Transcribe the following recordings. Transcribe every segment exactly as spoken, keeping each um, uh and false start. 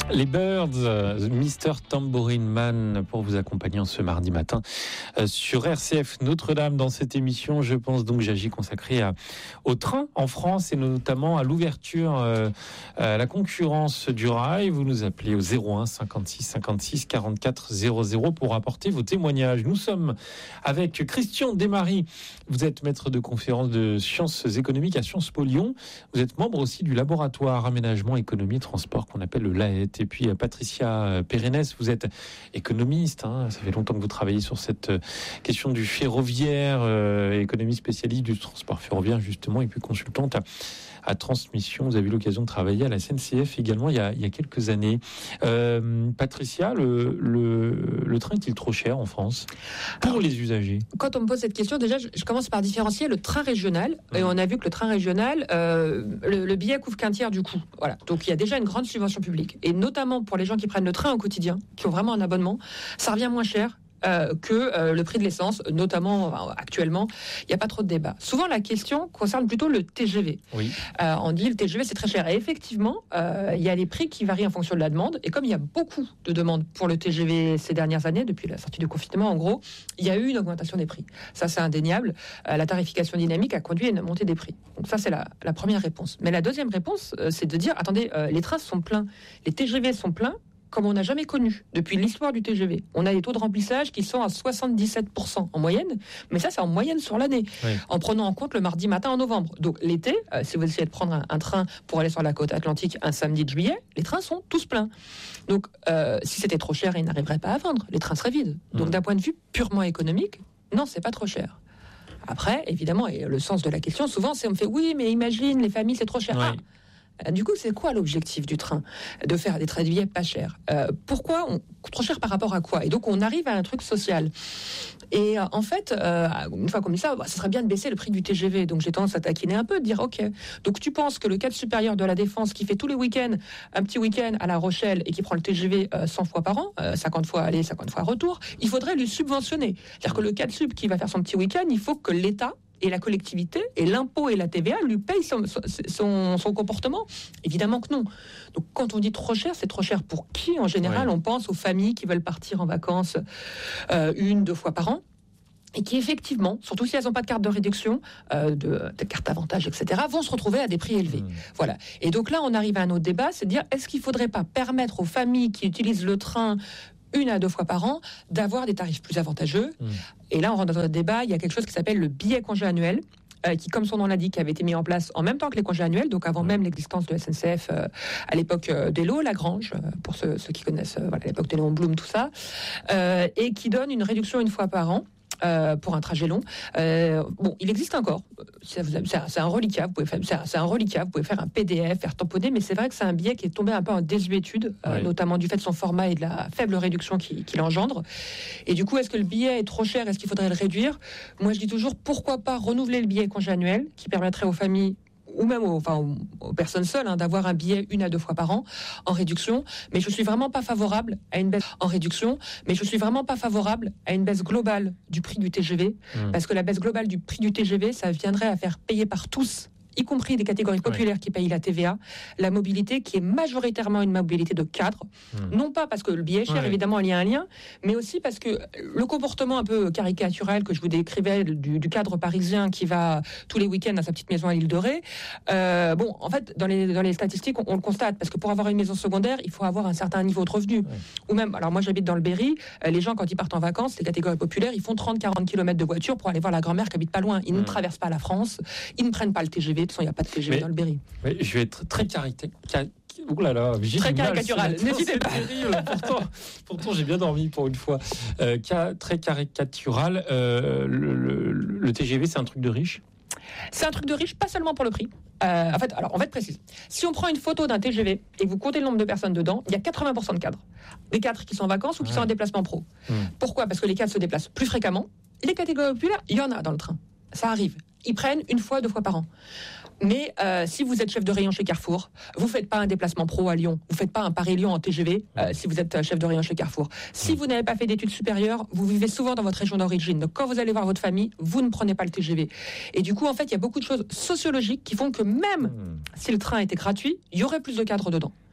Les Birds, euh, mister Tambourine Man, pour vous accompagner en ce mardi matin euh, sur R C F Notre-Dame dans cette émission. Je pense donc j'agis consacrée à, au train en France et notamment à l'ouverture, euh, à la concurrence du rail. Vous nous appelez au zéro un cinquante-six cinquante-six quarante-quatre zéro zéro pour apporter vos témoignages. Nous sommes avec Christian Desmaries. Vous êtes maître de conférence de sciences économiques à Sciences Po Lyon. Vous êtes membre aussi du laboratoire aménagement, économie et transport qu'on appelle le L A E T. Et puis Patricia Pérennes, vous êtes économiste, hein, ça fait longtemps que vous travaillez sur cette question du ferroviaire, euh, économiste spécialiste du transport ferroviaire justement, et puis consultante à, à Transmission. Vous avez eu l'occasion de travailler à la S N C F également il y a, il y a quelques années. Euh, Patricia, le, le, le train est-il trop cher en France pour Alors, les usagers? Quand on me pose cette question, déjà, je, je commence par différencier le train régional. Mmh. Et on a vu que le train régional, euh, le, le billet couvre qu'un tiers du coût. Voilà. Donc il y a déjà une grande subvention publique. Et notamment pour les gens qui prennent le train au quotidien, qui ont vraiment un abonnement, ça revient moins cher euh, que euh, le prix de l'essence, notamment enfin, actuellement, il n'y a pas trop de débat. Souvent, la question concerne plutôt le T G V. Oui. Euh, on dit le T G V, c'est très cher. Et effectivement, euh, il y a les prix qui varient en fonction de la demande. Et comme il y a beaucoup de demandes pour le T G V ces dernières années, depuis la sortie du confinement, en gros, il y a eu une augmentation des prix. Ça, c'est indéniable. Euh, la tarification dynamique a conduit à une montée des prix. Donc ça, c'est la, la première réponse. Mais la deuxième réponse, euh, c'est de dire, attendez, euh, les trains sont pleins, les T G V sont pleins, comme on n'a jamais connu depuis l'histoire du T G V. On a des taux de remplissage qui sont à soixante-dix-sept pour cent en moyenne, mais ça c'est en moyenne sur l'année, oui. En prenant en compte le mardi matin en novembre. Donc l'été, euh, si vous essayez de prendre un, un train pour aller sur la côte atlantique un samedi de juillet, les trains sont tous pleins. Donc euh, si c'était trop cher, ils n'arriveraient pas à vendre, les trains seraient vides. Donc mmh. d'un point de vue purement économique, non, c'est pas trop cher. Après, évidemment, et le sens de la question, souvent c'est on me fait oui, mais imagine, les familles c'est trop cher. Oui. Ah, du coup, c'est quoi l'objectif du train? De faire des trains de billets pas chers. Euh, pourquoi on... Trop cher par rapport à quoi? Et donc, on arrive à un truc social. Et euh, en fait, euh, une fois comme ça, bah, ça serait bien de baisser le prix du T G V. Donc, j'ai tendance à taquiner un peu, de dire, OK, donc tu penses que le cadre supérieur de la Défense, qui fait tous les week-ends, un petit week-end à La Rochelle, et qui prend le T G V euh, cent fois par an, euh, cinquante fois aller, cinquante fois retour, il faudrait lui subventionner. C'est-à-dire que le cadre sup qui va faire son petit week-end, il faut que l'État et la collectivité, et l'impôt et la T V A lui payent son, son, son comportement? Évidemment que non. Donc quand on dit trop cher, c'est trop cher pour qui? En général, oui. On pense aux familles qui veulent partir en vacances euh, une, deux fois par an, et qui effectivement, surtout si elles n'ont pas de carte de réduction, euh, de, de carte avantage, et cetera, vont se retrouver à des prix élevés. Mmh. Voilà. Et donc là, on arrive à un autre débat, c'est de dire, est-ce qu'il ne faudrait pas permettre aux familles qui utilisent le train une à deux fois par an, d'avoir des tarifs plus avantageux. Mmh. Et là, on rentre dans un débat, il y a quelque chose qui s'appelle le billet congé annuel, euh, qui, comme son nom l'indique, avait été mis en place en même temps que les congés annuels, donc avant mmh. même l'existence de S N C F, euh, à l'époque euh, d'Elo, Lagrange, euh, pour ceux, ceux qui connaissent, euh, voilà, à l'époque de Léon Blum, tout ça, euh, et qui donne une réduction une fois par an. Euh, pour un trajet long. Euh, bon, il existe encore. C'est, c'est, c'est un reliquat. Vous pouvez faire, c'est, c'est un reliquat. Vous pouvez faire un P D F, faire tamponner, mais c'est vrai que c'est un billet qui est tombé un peu en désuétude, euh, oui. notamment du fait de son format et de la faible réduction qu'il, qu'il engendre. Et du coup, est-ce que le billet est trop cher? Est-ce qu'il faudrait le réduire? Moi, je dis toujours, pourquoi pas renouveler le billet congé annuel, qui permettrait aux familles ou même aux, enfin, aux, aux personnes seules, hein, d'avoir un billet une à deux fois par an en réduction. Mais je suis vraiment pas favorable à une baisse en réduction. Mais je suis vraiment pas favorable à une baisse globale du prix du T G V, mmh. parce que la baisse globale du prix du T G V, ça viendrait à faire payer par tous, y compris des catégories populaires oui. qui payent la T V A, la mobilité qui est majoritairement une mobilité de cadre. Mmh. Non pas parce que le billet est cher, oui. évidemment, il y a un lien, mais aussi parce que le comportement un peu caricatural que je vous décrivais du, du cadre parisien qui va tous les week-ends à sa petite maison à l'île de Ré, euh, bon, en fait, dans les, dans les statistiques, on, on le constate, parce que pour avoir une maison secondaire, il faut avoir un certain niveau de revenu. Oui. Ou même, alors moi j'habite dans le Berry, euh, les gens quand ils partent en vacances, les catégories populaires, ils font trente à quarante kilomètres de voiture pour aller voir la grand-mère qui habite pas loin. Ils mmh. ne traversent pas la France, ils ne prennent pas le T G V. De toute façon, il n'y a pas de T G V mais, dans le Berry. Mais je vais être très carité. Car... Ouh là là, j'ai très caricatural. N'hésitez pas. Pourtant, pourtant, j'ai bien dormi pour une fois. Euh, ca... Très caricatural. Euh, le, le, le T G V, c'est un truc de riche. C'est un truc de riche, pas seulement pour le prix. Euh, en fait, alors, on va être précis. Si on prend une photo d'un T G V et que vous comptez le nombre de personnes dedans, il y a quatre-vingts pour cent de cadres. Des cadres qui sont en vacances ou qui ouais. sont en déplacement pro. Mmh. Pourquoi? Parce que les cadres se déplacent plus fréquemment. Et les catégories populaires, il y en a dans le train. Ça arrive. Ils prennent une fois, deux fois par an. Mais euh, si vous êtes chef de rayon chez Carrefour, vous faites pas un déplacement pro à Lyon, vous faites pas un Paris-Lyon en T G V euh, si vous êtes chef de rayon chez Carrefour. Si vous n'avez pas fait d'études supérieures, vous vivez souvent dans votre région d'origine. Donc quand vous allez voir votre famille, vous ne prenez pas le T G V. Et du coup, en fait, il y a beaucoup de choses sociologiques qui font que même mmh. si le train était gratuit, il y aurait plus de cadres dedans.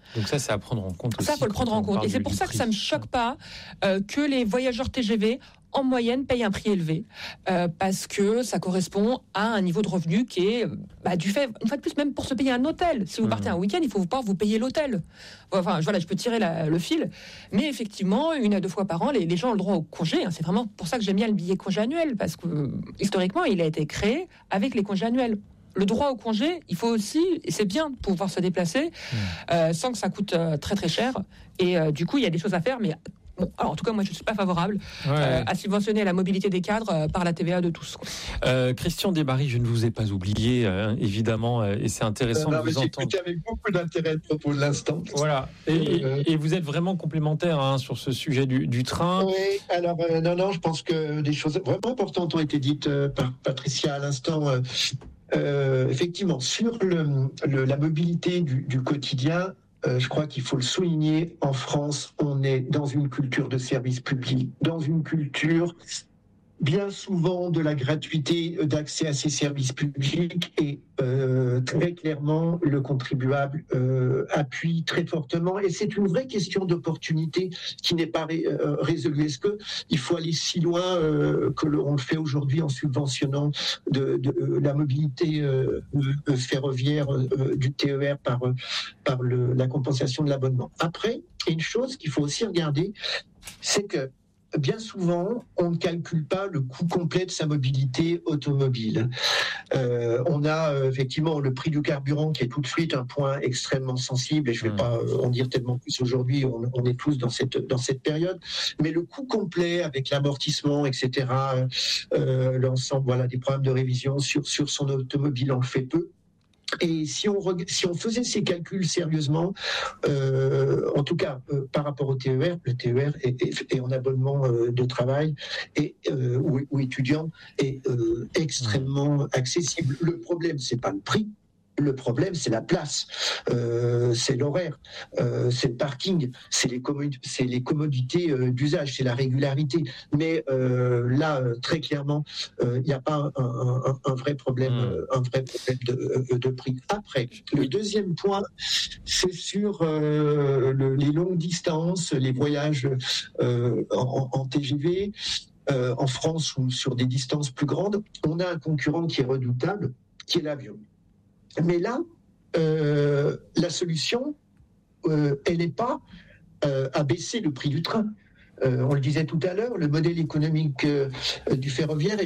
Donc ça, c'est à prendre en compte aussi. Ça, il faut le prendre en compte. Et c'est pour ça que ça ne me choque pas euh, que les voyageurs T G V, en moyenne, payent un prix élevé. Euh, parce que ça correspond à un niveau de revenu qui est, bah, du fait, une fois de plus, même pour se payer un hôtel. Si vous partez mmh. un week-end, il faut pas vous payer l'hôtel. Enfin, voilà, je peux tirer la, le fil. Mais effectivement, une à deux fois par an, les, les gens ont le droit au congé. Hein. C'est vraiment pour ça que j'aime bien le billet congé annuel. Parce que, historiquement, il a été créé avec les congés annuels. Le droit au congé, il faut aussi, et c'est bien de pouvoir se déplacer mmh. euh, sans que ça coûte euh, très très cher. Et euh, du coup, il y a des choses à faire, mais bon, alors en tout cas, moi, je ne suis pas favorable ouais. euh, à subventionner la mobilité des cadres euh, par la T V A de tous. Euh, Christian Desbarry, je ne vous ai pas oublié, euh, évidemment, euh, et c'est intéressant euh, non, de vous entendre. J'ai avec beaucoup d'intérêt le propos de l'instant. Voilà, et, euh, et, et vous êtes vraiment complémentaires hein, sur ce sujet du, du train. Oui, alors euh, non, non, je pense que des choses vraiment importantes ont été dites euh, par Patricia à l'instant. Euh, Euh, effectivement, sur le, le, la mobilité du, du quotidien, euh, je crois qu'il faut le souligner, en France, on est dans une culture de service public, dans une culture bien souvent de la gratuité d'accès à ces services publics et euh, très clairement le contribuable euh, appuie très fortement et c'est une vraie question d'opportunité qui n'est pas ré, euh, résolue. Est-ce que il faut aller si loin euh, que l'on le fait aujourd'hui en subventionnant de, de, de la mobilité euh, euh, ferroviaire euh, du T E R par, par le, la compensation de l'abonnement. Après, une chose qu'il faut aussi regarder, c'est que bien souvent, on ne calcule pas le coût complet de sa mobilité automobile. Euh, on a euh, effectivement le prix du carburant qui est tout de suite un point extrêmement sensible, et je ne vais pas euh, en dire tellement plus aujourd'hui, on, on est tous dans cette, dans cette période, mais le coût complet avec l'amortissement, et cetera, euh, l'ensemble voilà, des programmes de révision sur, sur son automobile en fait peu. Et si on, si on faisait ces calculs sérieusement, euh, en tout cas euh, par rapport au T E R, le T E R est, est, est en abonnement euh, de travail et, euh, ou, ou étudiant est euh, extrêmement accessible. Le problème, c'est pas le prix. Le problème, c'est la place, euh, c'est l'horaire, euh, c'est le parking, c'est les, commod- c'est les commodités euh, d'usage, c'est la régularité. Mais euh, là, euh, très clairement, il euh, n'y a pas un, un, un vrai problème, mmh. un vrai problème de, de prix. Après, le deuxième point, c'est sur euh, le, les longues distances, les voyages euh, en, en T G V. Euh, en France ou sur des distances plus grandes, on a un concurrent qui est redoutable, qui est l'avion. Mais là, euh, la solution, euh, elle n'est pas euh, à baisser le prix du train. Euh, on le disait tout à l'heure, le modèle économique euh, du ferroviaire est